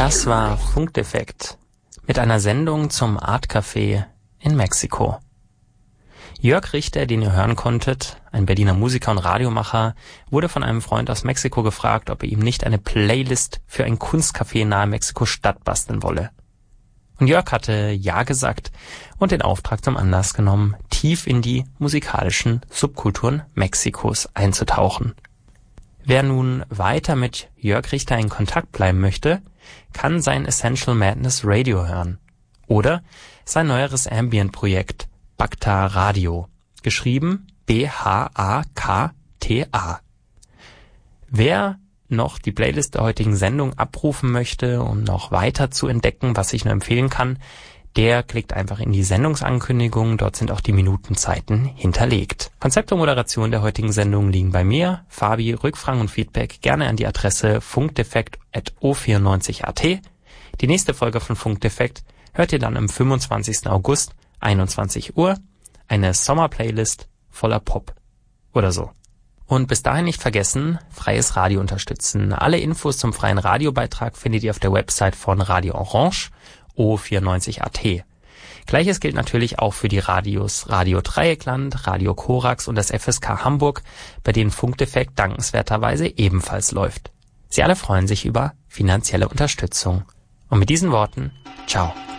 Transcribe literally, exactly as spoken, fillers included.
Das war Funkdefekt mit einer Sendung zum Art Café in Mexiko. Jörg Richter, den ihr hören konntet, ein Berliner Musiker und Radiomacher, wurde von einem Freund aus Mexiko gefragt, ob er ihm nicht eine Playlist für ein Kunstcafé nahe Mexiko-Stadt basteln wolle. Und Jörg hatte ja gesagt und den Auftrag zum Anlass genommen, tief in die musikalischen Subkulturen Mexikos einzutauchen. Wer nun weiter mit Jörg Richter in Kontakt bleiben möchte, kann sein Essential Madness Radio hören oder sein neueres Ambient-Projekt Bhakta Radio, geschrieben B H A K T A. Wer noch die Playlist der heutigen Sendung abrufen möchte, um noch weiter zu entdecken, was ich nur empfehlen kann, der klickt einfach in die Sendungsankündigung, dort sind auch die Minutenzeiten hinterlegt. Konzept und Moderation der heutigen Sendung liegen bei mir, Fabi. Rückfragen und Feedback gerne an die Adresse funkdefekt at o vierundneunzig punkt a t. Die nächste Folge von Funkdefekt hört ihr dann am fünfundzwanzigsten August, einundzwanzig Uhr, eine Sommerplaylist voller Pop oder so. Und bis dahin nicht vergessen, freies Radio unterstützen. Alle Infos zum freien Radiobeitrag findet ihr auf der Website von Radio Orange, o vierundneunzig punkt a t. Gleiches gilt natürlich auch für die Radios Radio Dreieckland, Radio Korax und das F S K Hamburg, bei denen Funkdefekt dankenswerterweise ebenfalls läuft. Sie alle freuen sich über finanzielle Unterstützung. Und mit diesen Worten, ciao.